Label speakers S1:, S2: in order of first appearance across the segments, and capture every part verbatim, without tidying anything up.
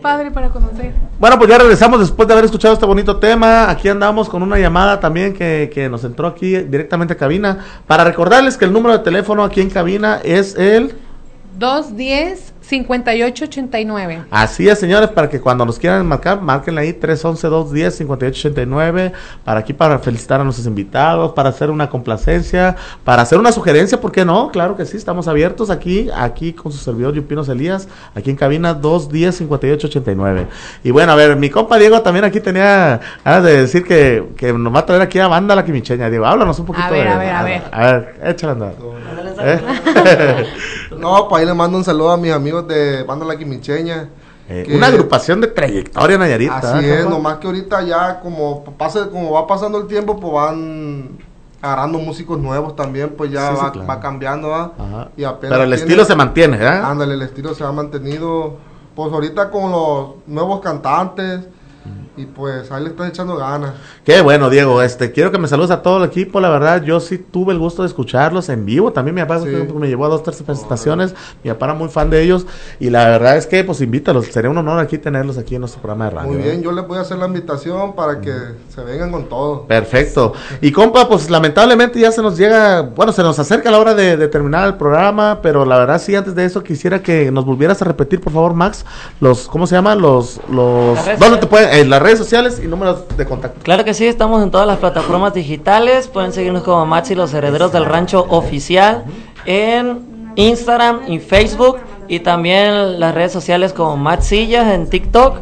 S1: padre para conocer.
S2: Bueno, pues ya regresamos después de haber escuchado este bonito tema. Aquí andamos con una llamada también que, que nos entró aquí directamente a cabina. Para recordarles que el número de teléfono aquí en cabina es el
S1: dos diez, cincuenta y ocho ochenta y nueve.
S2: Así es, señores, para que cuando nos quieran marcar, márquenle ahí tres once, dos diez, cincuenta y ocho ochenta y nueve, para aquí para felicitar a nuestros invitados, para hacer una complacencia, para hacer una sugerencia, ¿por qué no? Claro que sí, estamos abiertos aquí, aquí con su servidor Yupinos Elías, aquí en cabina dos diez, cincuenta y ocho ochenta y nueve. Y bueno, a ver, mi compa Diego también aquí tenía ganas de decir que, que nos va a traer aquí a Banda La Quimicheña. Diego, háblanos un poquito.
S1: A ver,
S2: de,
S1: a ver, a ver.
S2: A ver, échale andar. ¿Eh?
S3: No, pues ahí le mando un saludo a mis amigos de Banda La Quimicheña.
S2: Eh, una agrupación de trayectoria Nayarita.
S3: Así
S2: ¿eh?
S3: es, nomás que ahorita ya como pase, como va pasando el tiempo, pues van agarrando músicos nuevos también, pues ya
S2: Sí, sí,
S3: va,
S2: claro.
S3: va cambiando, ¿va?
S2: Ajá.
S3: Y apenas
S2: Pero el
S3: tiene-
S2: estilo se mantiene, ¿eh?
S3: Ándale, el estilo se ha mantenido, pues ahorita con los nuevos cantantes, y pues ahí le estás echando ganas.
S2: Qué bueno, Diego, este, quiero que me saludes a todo el equipo, la verdad, yo sí tuve el gusto de escucharlos en vivo, también mi papá
S3: Sí.
S2: me llevó a dos, tres presentaciones, mi papá era muy fan de ellos, y la verdad es que, pues, invítalos, sería un honor aquí tenerlos aquí en nuestro programa de radio.
S3: Muy
S2: ¿eh?
S3: bien, yo les voy a hacer la invitación para que se vengan con todo.
S2: Perfecto, y compa, pues, lamentablemente ya se nos llega, bueno, se nos acerca la hora de, de terminar el programa, pero la verdad, sí, antes de eso, quisiera que nos volvieras a repetir, por favor, Max, los, ¿cómo se llaman? Los, los,
S4: Las redes
S2: ¿dónde te
S4: sociales.
S2: pueden, en las redes sociales y números de contacto?
S4: Claro que sí, estamos en todas las plataformas digitales. Pueden seguirnos como Max y los Herederos del Rancho Oficial en Instagram y Facebook, y también las redes sociales como Max Sillas en TikTok,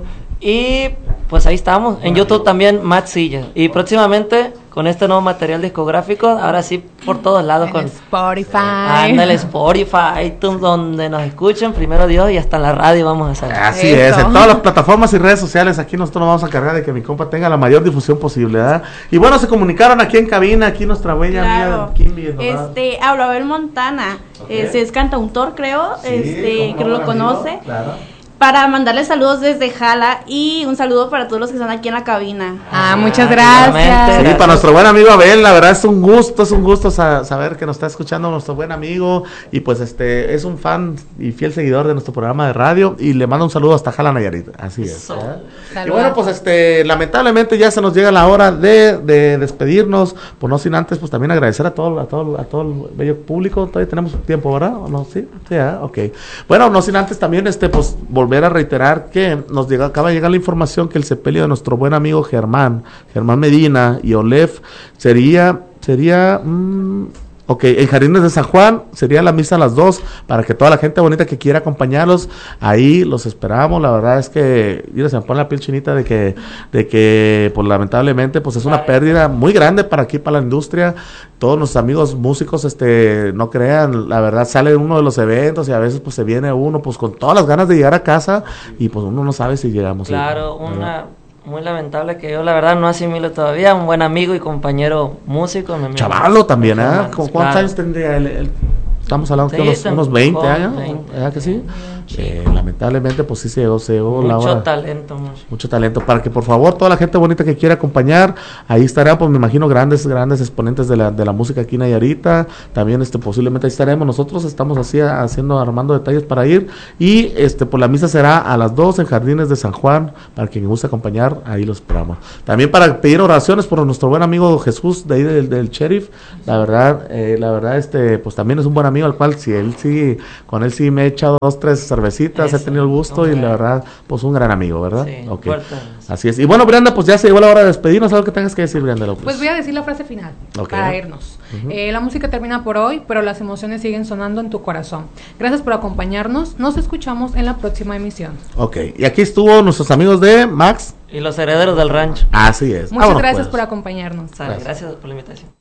S4: y pues ahí estamos. En YouTube también Max Sillas, y próximamente con este nuevo material discográfico, ahora sí por todos lados,
S1: En
S4: con
S1: Spotify.
S4: ándale, Spotify, iTunes, donde nos escuchen, primero Dios, y hasta en la radio vamos a salir.
S2: Así
S1: Eso.
S2: es, en todas las plataformas y redes sociales, aquí nosotros nos vamos a encargar de que mi compa tenga la mayor difusión posible, ¿verdad? Y bueno, se comunicaron aquí en cabina, aquí nuestra bella
S5: Claro.
S2: amiga Kimby, ¿verdad?
S5: Este, hablo Abel Montana,
S2: Ok.
S5: este, es cantautor, creo,
S2: Sí,
S5: este,
S2: cómo
S5: que
S2: no,
S5: lo
S2: buen
S5: conoce,
S2: amigo, claro.
S5: para mandarle saludos desde Jala y un saludo para todos los que están aquí en la cabina.
S1: Ah, muchas
S4: Ah,
S1: gracias.
S4: igualmente.
S2: Sí,
S4: Gracias.
S2: para nuestro buen amigo Abel, la verdad es un gusto, es un gusto sa- saber que nos está escuchando nuestro buen amigo, y pues este es un fan y fiel seguidor de nuestro programa de radio, y le mando un saludo hasta Jala, Nayarit, así es.
S4: Eso.
S2: ¿verdad? Y
S1: Saludos.
S2: bueno, pues este, lamentablemente ya se nos llega la hora de, de despedirnos, pues no sin antes, pues también agradecer a todo, a todo, a todo el bello público. Todavía tenemos tiempo, ¿verdad? ¿O no? Sí, sí, ¿eh? Ok. Bueno, no sin antes también, este, pues volver a reiterar que nos llega, acaba de llegar la información que el sepelio de nuestro buen amigo Germán, Germán Medina y Olef sería, sería, mmm, ok, en Jardines de San Juan sería la misa a las dos, para que toda la gente bonita que quiera acompañarlos, ahí los esperamos. La verdad es que, mira, se me pone la piel chinita de que, de que, pues lamentablemente, pues es una pérdida muy grande para aquí, para la industria. Todos nuestros amigos músicos, este, no crean, la verdad sale uno de los eventos y a veces pues se viene uno pues con todas las ganas de llegar a casa, y pues uno no sabe si llegamos.
S4: Claro,
S2: ¿verdad?
S4: una muy lamentable que yo la verdad no asimilo todavía, un buen amigo y compañero músico. mi amigo.
S2: Chavalo también, ¿eh?
S4: Germán,
S2: ¿Con
S4: sí,
S2: ¿Cuántos
S4: claro.
S2: años tendría él? él? Estamos hablando de
S4: Sí,
S2: unos,
S4: tan
S2: unos veinte
S4: joven,
S2: años,
S4: veinte.
S2: ¿verdad que sí?
S4: Sí.
S2: Eh, lamentablemente pues sí se llegó, se llegó la
S4: Mucho
S2: hora.
S4: talento, mucho.
S2: Mucho talento, para que por favor toda la gente bonita que quiera acompañar, ahí estarán, pues me imagino grandes, grandes exponentes de la, de la música aquí en Nayarita, también este posiblemente ahí estaremos, nosotros estamos así haciendo, armando detalles para ir, y este pues la misa será a las dos en Jardines de San Juan, para quien guste acompañar, ahí los esperamos. También para pedir oraciones por nuestro buen amigo Jesús, de ahí del, del sheriff, la verdad, eh, la verdad este pues también es un buen amigo, al cual si él sí, con él sí me he echado dos, tres cervecitas,
S4: Eso,
S2: he tenido el gusto, y
S4: hombre.
S2: la verdad, pues un gran amigo, ¿verdad?
S4: Sí,
S2: Ok.
S4: fuerte.
S2: Así es. Y bueno, Brianda, pues ya se llegó la hora de despedirnos. ¿Algo que tengas que decir, Brianda López?
S1: Pues voy a decir la frase final
S2: Ok.
S1: para irnos.
S2: Ujú.
S1: Eh, la música termina por hoy, pero las emociones siguen sonando en tu corazón. Gracias por acompañarnos. Nos escuchamos en la próxima emisión.
S2: Ok. Y aquí estuvo nuestros amigos de Max.
S4: Y los herederos del rancho.
S2: Así es.
S1: Muchas
S2: Vámonos,
S1: gracias
S2: pues.
S1: por acompañarnos.
S4: Sale,
S2: Gracias.
S4: gracias por la invitación.